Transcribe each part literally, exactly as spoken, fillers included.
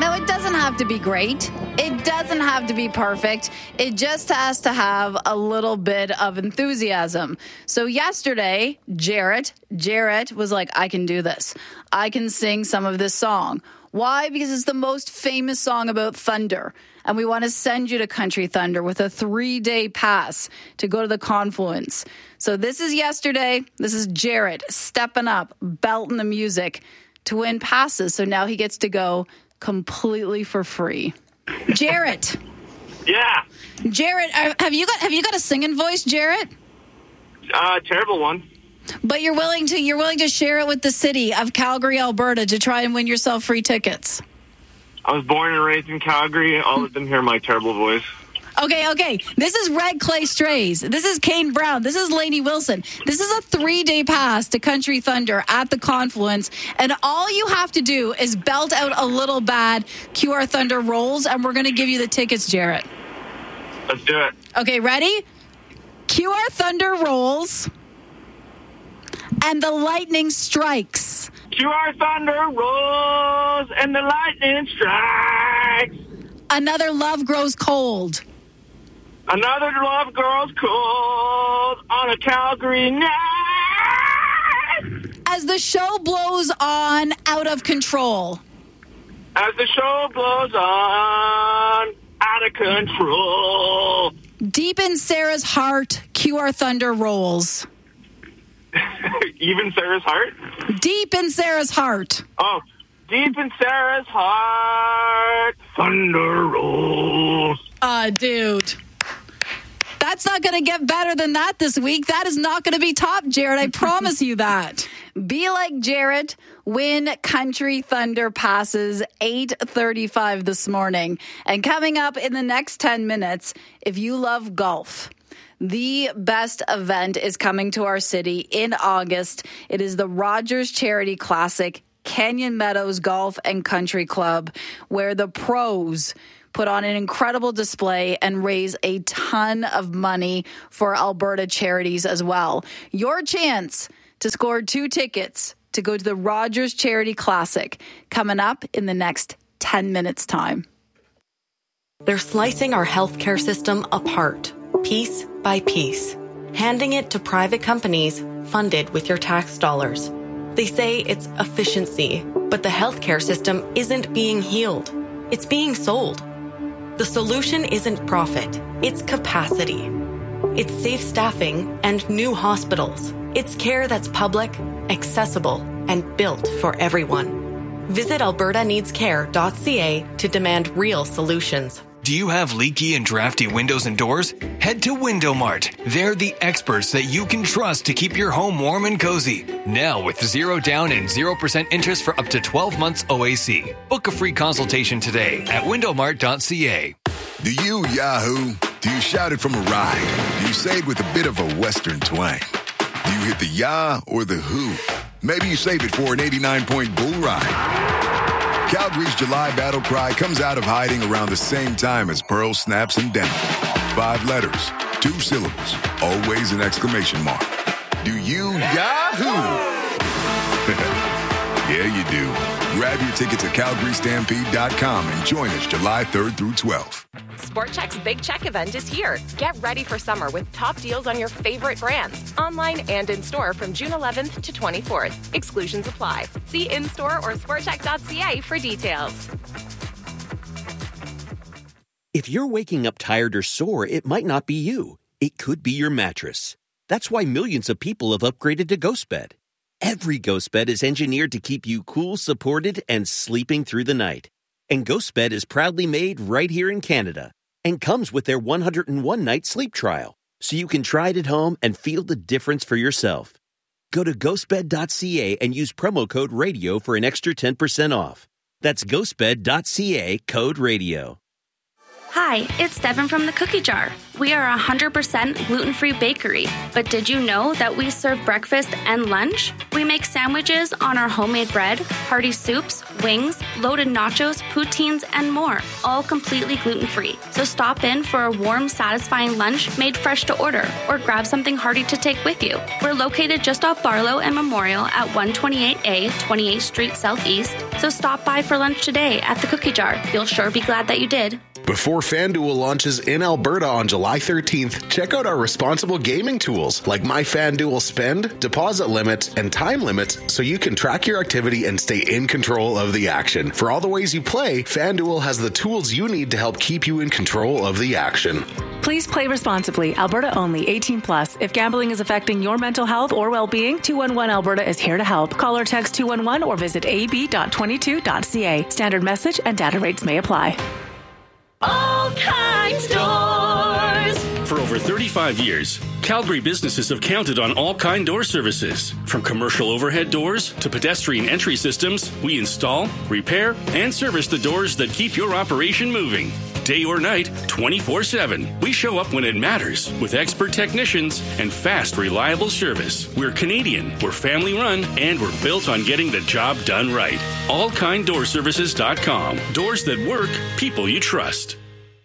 No, it doesn't have to be great. It doesn't have to be perfect. It just has to have a little bit of enthusiasm. So yesterday, Jarrett, Jarrett was like, I can do this. I can sing some of this song. Why? Because it's the most famous song about thunder. And we want to send you to Country Thunder with a three-day pass to go to the Confluence. So this is yesterday. This is Jarrett stepping up, belting the music to win passes. So now he gets to go completely for free. Jarrett. Yeah. Jarrett, have you got have you got a singing voice, Jarrett? Uh, terrible one. But you're willing to you're willing to share it with the city of Calgary, Alberta, to try and win yourself free tickets. I was born and raised in Calgary. I'll let them hear my terrible voice. Okay, okay. This is Red Clay Strays. This is Kane Brown. This is Lainey Wilson. This is a three-day pass to Country Thunder at the Confluence. And all you have to do is belt out a little bad Q R Thunder rolls, and we're going to give you the tickets, Jarrett. Let's do it. Okay, ready? Q R Thunder rolls, and the lightning strikes. Q R Thunder rolls, and the lightning strikes. Another love grows cold. Another love grows cold on a Calgary night. As the show blows on out of control. As the show blows on out of control. Deep in Sarah's heart, Q R Thunder rolls. Even Sarah's heart? Deep in Sarah's heart. Oh, deep in Sarah's heart, thunder rolls. Ah, uh, dude. That's not going to get better than that this week. That is not going to be top, Jarrett. I promise you that. Be like Jarrett. Win Country Thunder passes eight thirty-five this morning. And coming up in the next ten minutes, if you love golf, the best event is coming to our city in August. It is the Rogers Charity Classic, Canyon Meadows Golf and Country Club, where the pros put on an incredible display and raise a ton of money for Alberta charities as well. Your chance to score two tickets to go to the Rogers Charity Classic coming up in the next ten minutes time. They're slicing our healthcare system apart, piece by piece, handing it to private companies funded with your tax dollars. They say it's efficiency, but the healthcare system isn't being healed. It's being sold. The solution isn't profit, it's capacity. It's safe staffing and new hospitals. It's care that's public, accessible, and built for everyone. Visit alberta needs care dot c a to demand real solutions. Do you have leaky and drafty windows and doors? Head to Window Mart. They're the experts that you can trust to keep your home warm and cozy. Now with zero down and zero percent interest for up to twelve months O A C. Book a free consultation today at window mart dot c a. Do you Yahoo? Do you shout it from a ride? Do you say it with a bit of a Western twang? Do you hit the Yah or the Who? Maybe you save it for an eighty-nine point bull ride. Calgary's July battle cry comes out of hiding around the same time as Pearl snaps and Denver. Five letters, two syllables, always an exclamation mark. Do you Yahoo? Yeah, you do. Grab your tickets at calgary stampede dot com and join us July third through twelfth. Sport Chek's Big Check event is here. Get ready for summer with top deals on your favorite brands, online and in store from June eleventh to twenty-fourth. Exclusions apply. See in-store or sport chek dot c a for details. If you're waking up tired or sore, it might not be you. It could be your mattress. That's why millions of people have upgraded to GhostBed. Every GhostBed is engineered to keep you cool, supported, and sleeping through the night. And GhostBed is proudly made right here in Canada and comes with their one hundred one night sleep trial, so you can try it at home and feel the difference for yourself. Go to ghost bed dot c a and use promo code RADIO for an extra ten percent off. That's ghost bed dot c a, code RADIO. Hi. Hi, it's Devin from the Cookie Jar. We are a one hundred percent gluten-free bakery, but did you know that we serve breakfast and lunch? We make sandwiches on our homemade bread, hearty soups, wings, loaded nachos, poutines, and more, all completely gluten-free. So stop in for a warm, satisfying lunch made fresh to order, or grab something hearty to take with you. We're located just off Barlow and Memorial at one twenty-eight A, twenty-eighth Street Southeast, so stop by for lunch today at the Cookie Jar. You'll sure be glad that you did. Before FanDuel launches in Alberta on July thirteenth, check out our responsible gaming tools like My FanDuel Spend, deposit limit, and time limits so you can track your activity and stay in control of the action. For all the ways you play, FanDuel has the tools you need to help keep you in control of the action. Please play responsibly. Alberta only. eighteen plus. If gambling is affecting your mental health or well-being, two one one Alberta is here to help. Call or text two one one or visit a b dot twenty-two dot c a. Standard message and data rates may apply. All Kind Doors. For over thirty-five years, Calgary businesses have counted on All Kind Door services. From commercial overhead doors to pedestrian entry systems, we install, repair, and service the doors that keep your operation moving. Day or night, twenty-four seven. We show up when it matters with expert technicians and fast, reliable service. We're Canadian, we're family run, and we're built on getting the job done right. all kind door services dot com. Doors that work, people you trust.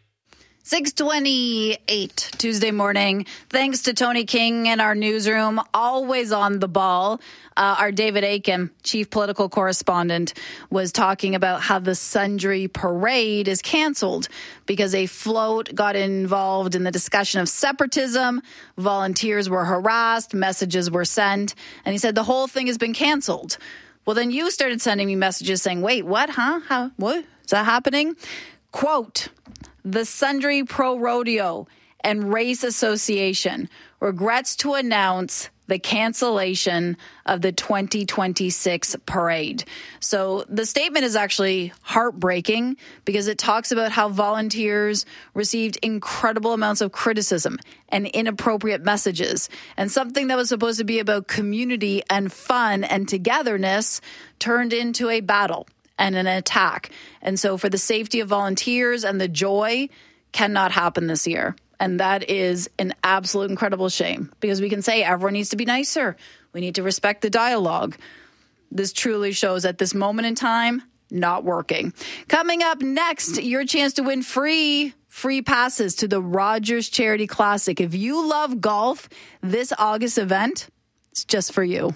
six twenty-eight Tuesday morning. Thanks to Tony King and our newsroom, always on the ball. Uh, our David Aiken, chief political correspondent, was talking about how the Sundry Parade is canceled because a float got involved in the discussion of separatism. Volunteers were harassed, messages were sent, and he said the whole thing has been canceled. Well, then you started sending me messages saying, wait, what, huh? How, what? Is that happening? Quote, the Sundry Pro Rodeo and Race Association regrets to announce the cancellation of the twenty twenty-six parade. So the statement is actually heartbreaking because it talks about how volunteers received incredible amounts of criticism and inappropriate messages. And something that was supposed to be about community and fun and togetherness turned into a battle and an attack. And so for the safety of volunteers and the joy cannot happen this year. And that is an absolute incredible shame because we can say everyone needs to be nicer. We need to respect the dialogue. This truly shows at this moment in time, not working. Coming up next, your chance to win free free passes to the Rogers Charity Classic. If you love golf, this August event, it's just for you.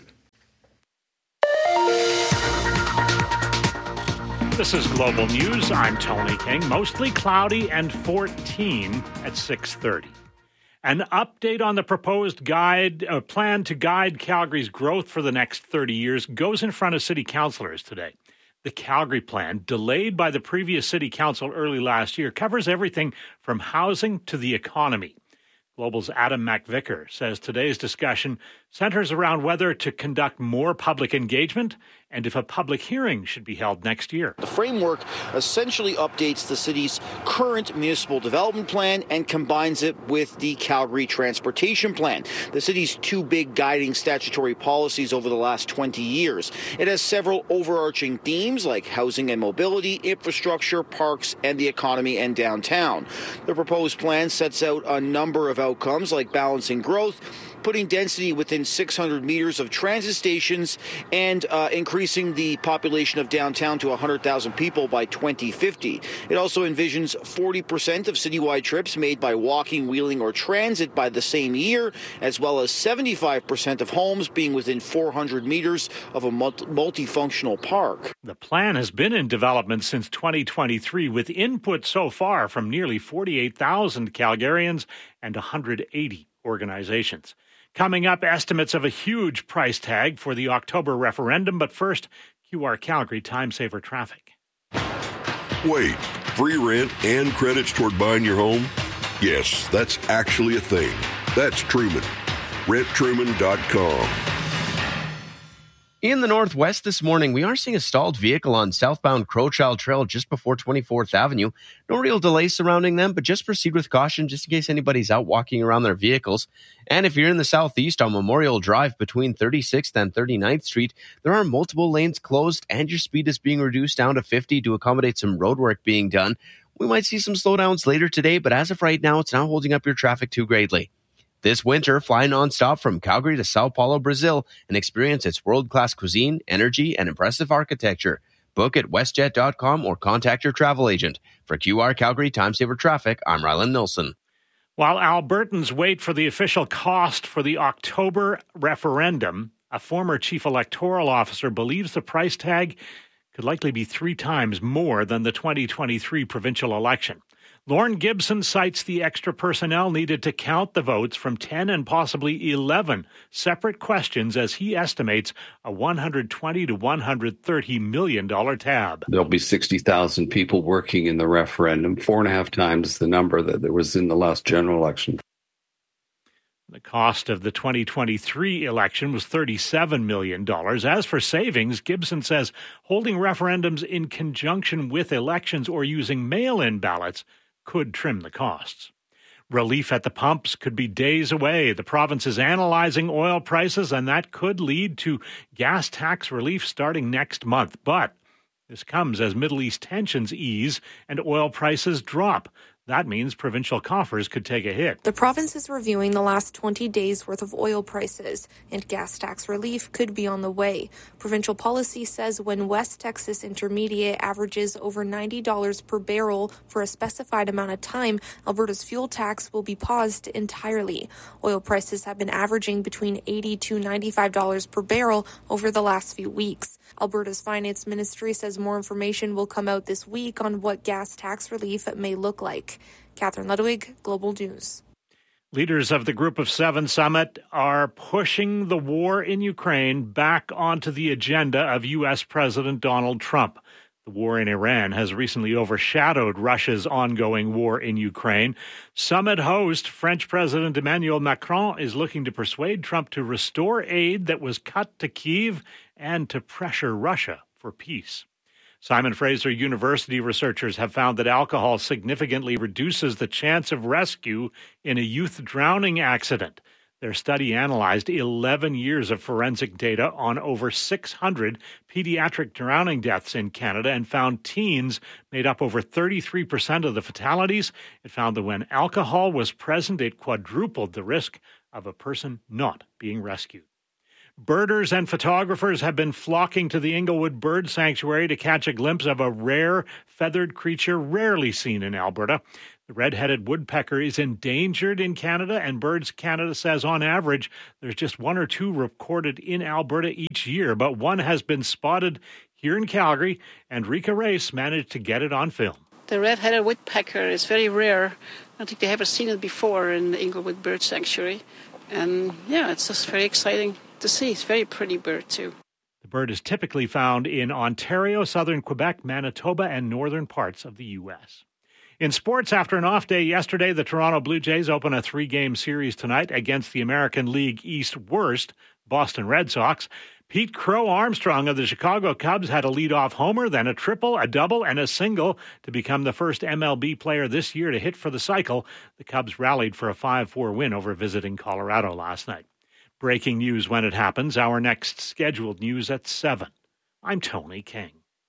This is Global News. I'm Tony King. Mostly cloudy and fourteen at six thirty. An update on the proposed guide, uh, plan to guide Calgary's growth for the next thirty years goes in front of city councillors today. The Calgary plan, delayed by the previous city council early last year, covers everything from housing to the economy. Global's Adam McVicker says today's discussion centers around whether to conduct more public engagement and if a public hearing should be held next year. The framework essentially updates the city's current municipal development plan and combines it with the Calgary Transportation Plan, the city's two big guiding statutory policies over the last twenty years. It has several overarching themes like housing and mobility, infrastructure, parks, and the economy and downtown. The proposed plan sets out a number of outcomes like balancing growth, putting density within six hundred meters of transit stations, and uh, increasing the population of downtown to one hundred thousand people by twenty fifty. It also envisions forty percent of citywide trips made by walking, wheeling, or transit by the same year, as well as seventy-five percent of homes being within four hundred meters of a multi- multifunctional park. The plan has been in development since twenty twenty-three, with input so far from nearly forty-eight thousand Calgarians and one hundred eighty organizations. Coming up, estimates of a huge price tag for the October referendum. But first, Q R Calgary Time Saver Traffic. Wait, free rent and credits toward buying your home? Yes, that's actually a thing. That's Truman. rent truman dot com. In the Northwest this morning, we are seeing a stalled vehicle on southbound Crowchild Trail just before twenty-fourth Avenue. No real delays surrounding them, but just proceed with caution just in case anybody's out walking around their vehicles. And if you're in the southeast on Memorial Drive between thirty-sixth and thirty-ninth Street, there are multiple lanes closed and your speed is being reduced down to fifty to accommodate some road work being done. We might see some slowdowns later today, but as of right now, it's not holding up your traffic too greatly. This winter, fly nonstop from Calgary to Sao Paulo, Brazil, and experience its world-class cuisine, energy, and impressive architecture. Book at westjet dot com or contact your travel agent. For Q R Calgary Time Saver Traffic, I'm Ryland Nilsson. While Albertans wait for the official cost for the October referendum, a former chief electoral officer believes the price tag could likely be three times more than the twenty twenty-three provincial election. Lorne Gibson cites the extra personnel needed to count the votes from ten and possibly eleven separate questions as he estimates a one hundred twenty to one hundred thirty million dollars tab. There'll be sixty thousand people working in the referendum, four and a half times the number that there was in the last general election. The cost of the twenty twenty-three election was thirty-seven million dollars. As for savings, Gibson says holding referendums in conjunction with elections or using mail-in ballots could trim the costs. Relief at the pumps could be days away. The province is analyzing oil prices, and that could lead to gas tax relief starting next month. But this comes as Middle East tensions ease and oil prices drop. That means provincial coffers could take a hit. The province is reviewing the last twenty days' worth of oil prices, and gas tax relief could be on the way. Provincial policy says when West Texas Intermediate averages over ninety dollars per barrel for a specified amount of time, Alberta's fuel tax will be paused entirely. Oil prices have been averaging between eighty to ninety-five dollars per barrel over the last few weeks. Alberta's finance ministry says more information will come out this week on what gas tax relief may look like. Catherine Ludwig, Global News. Leaders of the Group of Seven summit are pushing the war in Ukraine back onto the agenda of U S President Donald Trump. The war in Iran has recently overshadowed Russia's ongoing war in Ukraine. Summit host French President Emmanuel Macron is looking to persuade Trump to restore aid that was cut to Kyiv and to pressure Russia for peace. Simon Fraser University researchers have found that alcohol significantly reduces the chance of rescue in a youth drowning accident. Their study analyzed eleven years of forensic data on over six hundred pediatric drowning deaths in Canada and found teens made up over thirty-three percent of the fatalities. It found that when alcohol was present, it quadrupled the risk of a person not being rescued. Birders and photographers have been flocking to the Inglewood Bird Sanctuary to catch a glimpse of a rare feathered creature rarely seen in Alberta. The red-headed woodpecker is endangered in Canada, and Birds Canada says on average there's just one or two recorded in Alberta each year, but one has been spotted here in Calgary, and Rika Race managed to get it on film. The red-headed woodpecker is very rare. I don't think they ever seen it before in the Inglewood Bird Sanctuary. And yeah, it's just very exciting to see. It's a very pretty bird, too. The bird is typically found in Ontario, southern Quebec, Manitoba, and northern parts of the U S. In sports, after an off day yesterday, the Toronto Blue Jays open a three-game series tonight against the American League East worst Boston Red Sox. Pete Crow Armstrong of the Chicago Cubs had a leadoff homer, then a triple, a double, and a single to become the first M L B player this year to hit for the cycle. The Cubs rallied for a five four win over visiting Colorado last night. Breaking news when it happens. Our next scheduled news at seven. I'm Tony King.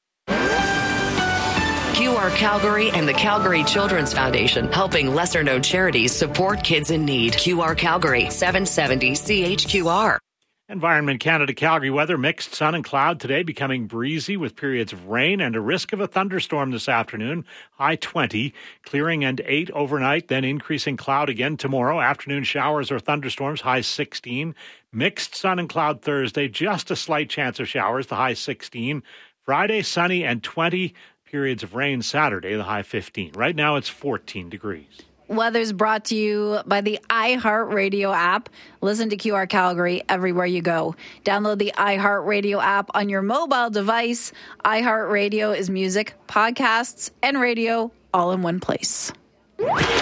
Q R Calgary and the Calgary Children's Foundation, helping lesser-known charities support kids in need. Q R Calgary, seven seventy C H Q R. Environment Canada Calgary weather, mixed sun and cloud today, becoming breezy with periods of rain and a risk of a thunderstorm this afternoon. High twenty, clearing and eight overnight, then increasing cloud again tomorrow. Afternoon showers or thunderstorms, high sixteen. Mixed sun and cloud Thursday, just a slight chance of showers, the high sixteen. Friday, sunny and twenty. Periods of rain Saturday, the high fifteen. Right now it's fourteen degrees. Weather's brought to you by the iHeartRadio app. Listen to Q R Calgary everywhere you go. Download the iHeartRadio app on your mobile device. iHeartRadio is music, podcasts, and radio all in one place.